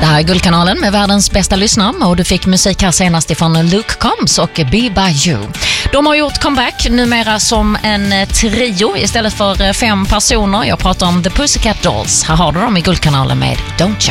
Det här är Guldkanalen med världens bästa lyssnare och du fick musik här senast ifrån Luke Combs och Be By You. De har gjort comeback numera som en trio istället för 5 personer. Jag pratar om The Pussycat Dolls. Här har du dem i Guldkanalen med Don't